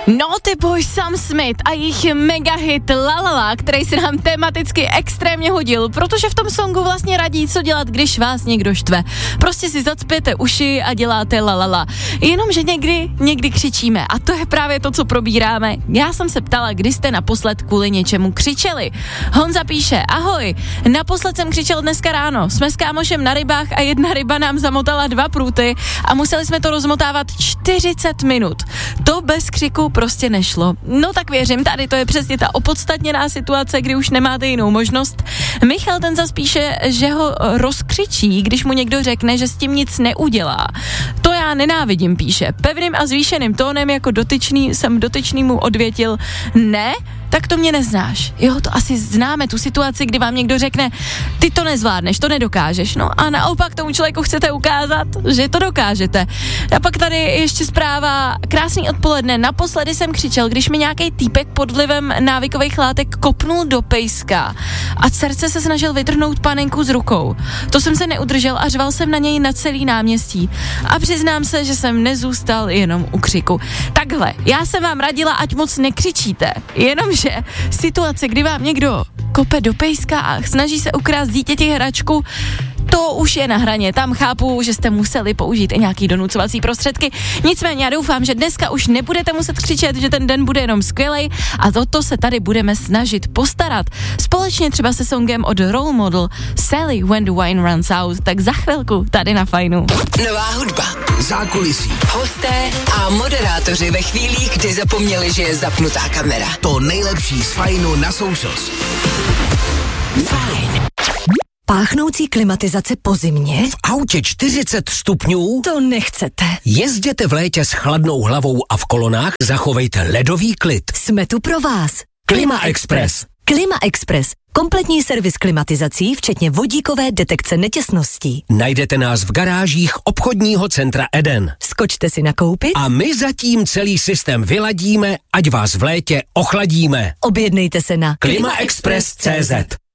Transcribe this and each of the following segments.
No ty boj Sam Smith a jejich mega hit La La La, který se nám tematicky extrémně hodil, protože v tom songu vlastně radí, co dělat, když vás někdo štve. Prostě si zacpěte uši a děláte La La La. Jenomže někdy křičíme a to je právě to, co probíráme. Já jsem se ptala, kdy jste naposled kvůli něčemu křičeli. Honza píše, ahoj, naposled jsem křičel dneska ráno. Jsme s kámošem na rybách a jedna ryba nám zamotala 2 pruty a museli jsme to rozmotávat 40 minut. To bez křiku prostě nešlo. No tak věřím, tady to je přesně ta opodstatněná situace, kdy už nemáte jinou možnost. Michal ten zas píše, že ho rozkřičí, když mu někdo řekne, že s tím nic neudělá. To já nenávidím, píše. Pevným a zvýšeným tónem jako dotyčný jsem dotyčnýmu odvětil ne, tak to mě neznáš. Jo, to asi známe tu situaci, kdy vám někdo řekne, ty to nezvládneš, to nedokážeš. No a naopak tomu člověku chcete ukázat, že to dokážete. A pak tady ještě zpráva, krásný odpoledne, naposledy jsem křičel, když mi nějaký týpek pod vlivem návykových látek kopnul do pejska a dcerce se snažil vytrhnout panenku z rukou. To jsem se neudržel a řval jsem na něj na celý náměstí. A přiznám se, že jsem nezůstal jenom u křiku. Takhle, já jsem vám radila, ať moc nekřičíte, jenomže situace, kdy vám někdo kope do pejska a snaží se ukrást dítěti hračku, to už je na hraně. Tam chápu, že jste museli použít i nějaký donucovací prostředky. Nicméně já doufám, že dneska už nebudete muset křičet, že ten den bude jenom skvělej a toto se tady budeme snažit postarat. Společně třeba se songem od Role Model Sally When the Wine Runs Out. Tak za chvilku tady na Fajnu. Nová hudba, zákulisí, hosté a moderátoři ve chvílích, kdy zapomněli, že je zapnutá kamera. To nejlepší z Fajnu na socials. Fajn. Páchnoucí klimatizace po zimě? V autě 40 stupňů? To nechcete. Jezděte v létě s chladnou hlavou a v kolonách zachovejte ledový klid. Jsme tu pro vás. Klima Express. Klima Express. Kompletní servis klimatizací, včetně vodíkové detekce netěsností. Najdete nás v garážích obchodního centra Eden. Skočte si nakoupit a my zatím celý systém vyladíme, ať vás v létě ochladíme. Objednejte se na klimaexpress.cz.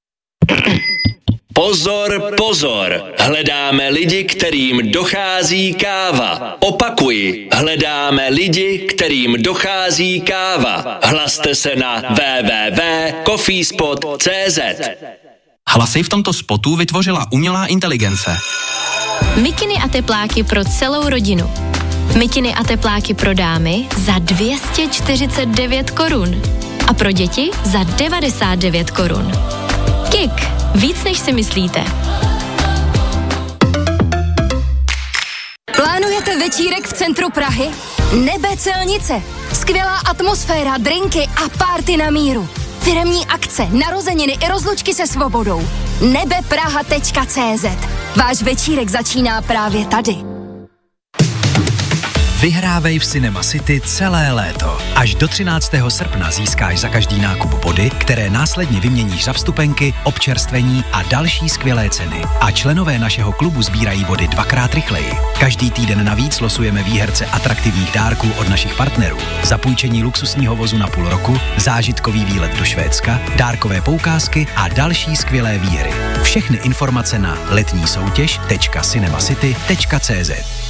Pozor, pozor, hledáme lidi, kterým dochází káva. Opakuji, hledáme lidi, kterým dochází káva. Hlaste se na www.coffeespot.cz. Hlasy v tomto spotu vytvořila umělá inteligence. Mikiny a tepláky pro celou rodinu. Mikiny a tepláky pro dámy za 249 korun. A pro děti za 99 korun. Kik. Víc než si myslíte. Plánujete večírek v centru Prahy? Nebe Celnice. Skvělá atmosféra, drinky a party na míru. Firemní akce, narozeniny i rozlučky se svobodou. nebepraha.cz. Váš večírek začíná právě tady. Vyhrávej v Cinema City celé léto. Až do 13. srpna získáš za každý nákup body, které následně vyměníš za vstupenky, občerstvení a další skvělé ceny. A členové našeho klubu sbírají body 2x rychleji. Každý týden navíc losujeme výherce atraktivních dárků od našich partnerů. Zapůjčení luxusního vozu na půl roku, zážitkový výlet do Švédska, dárkové poukázky a další skvělé výhry. Všechny informace na letnísoutěž.cinemacity.cz.